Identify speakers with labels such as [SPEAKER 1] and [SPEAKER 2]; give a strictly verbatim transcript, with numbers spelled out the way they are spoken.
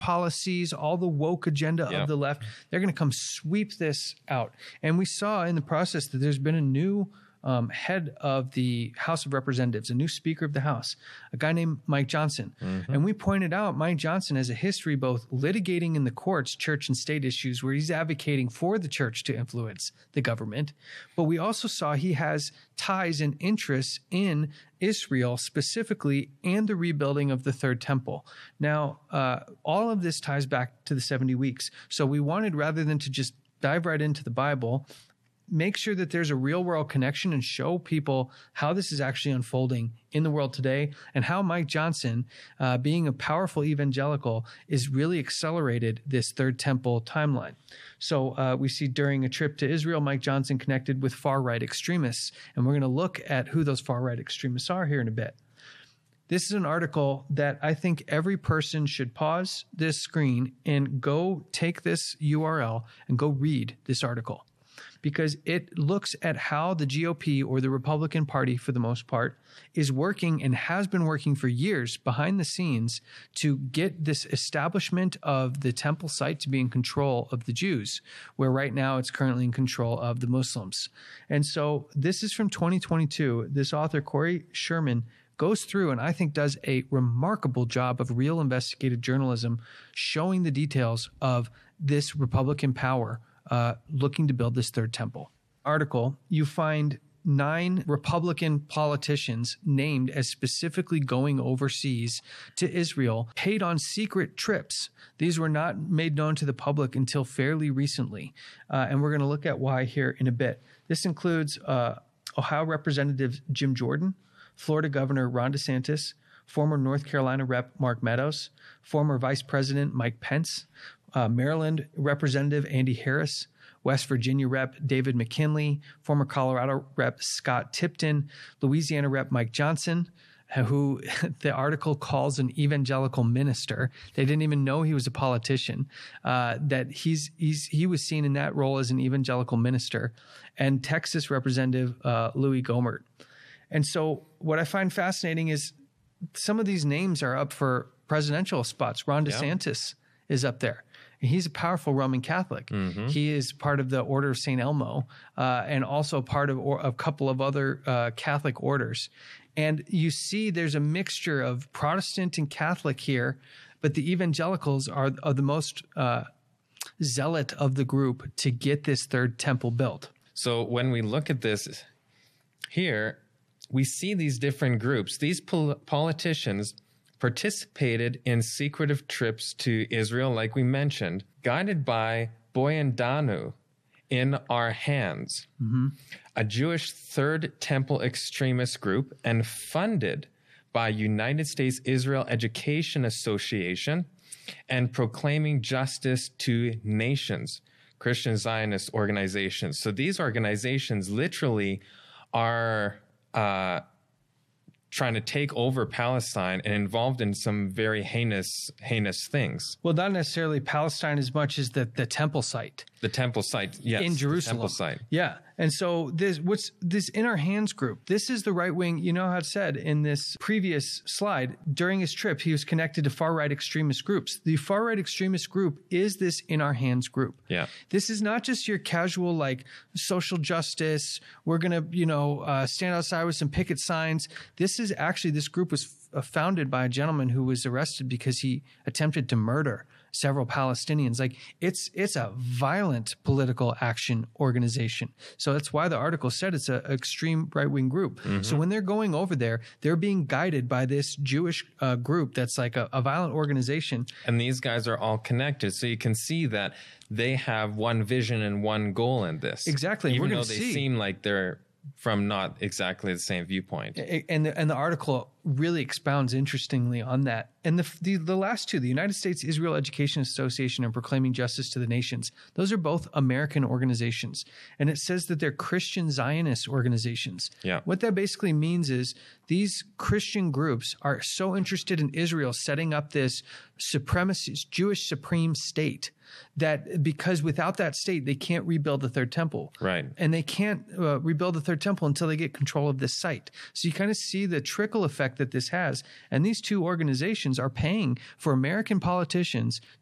[SPEAKER 1] policies, all the woke agenda
[SPEAKER 2] Yep.
[SPEAKER 1] of the left. They're going to come sweep this out. And we saw in the process that there's been a new um, head of the House of Representatives, a new Speaker of the House, a guy named Mike Johnson. Mm-hmm. And we pointed out Mike Johnson has a history both litigating in the courts church and state issues where he's advocating for the church to influence the government. But we also saw he has ties and interests in Israel specifically and the rebuilding of the third temple. Now, uh, all of this ties back to the seventy weeks. So we wanted, rather than to just dive right into the Bible, make sure that there's a real world connection and show people how this is actually unfolding in the world today and how Mike Johnson, uh, being a powerful evangelical, is really accelerated this third temple timeline. So uh, we see during a trip to Israel, Mike Johnson connected with far-right extremists, and we're going to look at who those far-right extremists are here in a bit. This is an article that I think every person should pause this screen and go take this U R L and go read this article, because it looks at how the G O P, or the Republican Party for the most part, is working and has been working for years behind the scenes to get this establishment of the temple site to be in control of the Jews, where right now it's currently in control of the Muslims. And so this is from twenty twenty-two. This author, Corey Sherman, goes through and I think does a remarkable job of real investigative journalism, showing the details of this Republican power Uh, looking to build this third temple. Article, you find nine Republican politicians named as specifically going overseas to Israel, paid on secret trips. These were not made known to the public until fairly recently. Uh, and we're going to look at why here in a bit. This includes uh, Ohio Representative Jim Jordan, Florida Governor Ron DeSantis, former North Carolina Rep Mark Meadows, former Vice President Mike Pence, Uh, Maryland Representative Andy Harris, West Virginia Rep David McKinley, former Colorado Rep Scott Tipton, Louisiana Rep Mike Johnson, who the article calls an evangelical minister. They didn't even know he was a politician, uh, that he's, he's he was seen in that role as an evangelical minister, and Texas Representative uh, Louis Gohmert. And so what I find fascinating is some of these names are up for presidential spots. Ron DeSantis yeah. is up there. He's a powerful Roman Catholic. Mm-hmm. He is part of the Order of Saint Elmo, uh, and also part of or, a couple of other uh, Catholic orders. And you see there's a mixture of Protestant and Catholic here, but the evangelicals are, are the most uh, zealot of the group to get this third temple built.
[SPEAKER 2] So when we look at this here, we see these different groups. These pol- politicians participated in secretive trips to Israel, like we mentioned, guided by Boyan Danu in Our Hands, mm-hmm. a Jewish Third Temple extremist group, and funded by United States Israel Education Association and Proclaiming Justice to Nations, Christian Zionist organizations. So these organizations literally are uh, trying to take over Palestine and involved in some very heinous, heinous things.
[SPEAKER 1] Well, not necessarily Palestine as much as the, the temple site.
[SPEAKER 2] The temple site, yes.
[SPEAKER 1] In Jerusalem.
[SPEAKER 2] The temple site.
[SPEAKER 1] Yeah. And so this, what's this In Our Hands group, this is the right wing. You know how it said in this previous slide, during his trip, he was connected to far-right extremist groups. The far-right extremist group is this In Our Hands group.
[SPEAKER 2] Yeah.
[SPEAKER 1] This is not just your casual, like, social justice, we're going to, you know, uh, stand outside with some picket signs. This is actually, this group was f- founded by a gentleman who was arrested because he attempted to murder several Palestinians. Like, it's it's a violent political action organization. So that's why the article said it's an extreme right-wing group. Mm-hmm. So when they're going over there, they're being guided by this Jewish uh, group that's like a, a violent organization.
[SPEAKER 2] And these guys are all connected. So you can see that they have one vision and one goal in this.
[SPEAKER 1] Exactly.
[SPEAKER 2] Even
[SPEAKER 1] We're
[SPEAKER 2] though they
[SPEAKER 1] see.
[SPEAKER 2] seem like they're from not exactly the same viewpoint.
[SPEAKER 1] And the, and the article really expounds interestingly on that. And the, the the last two, the United States Israel Education Association and Proclaiming Justice to the Nations, those are both American organizations. And it says that they're Christian Zionist organizations.
[SPEAKER 2] Yeah.
[SPEAKER 1] What that basically means is these Christian groups are so interested in Israel setting up this supremacist Jewish supreme state that because without that state, they can't rebuild the third temple.
[SPEAKER 2] Right.
[SPEAKER 1] And they can't uh, rebuild the third temple until they get control of this site. So you kind of see the trickle effect that this has. And these two organizations corporations are paying for American politicians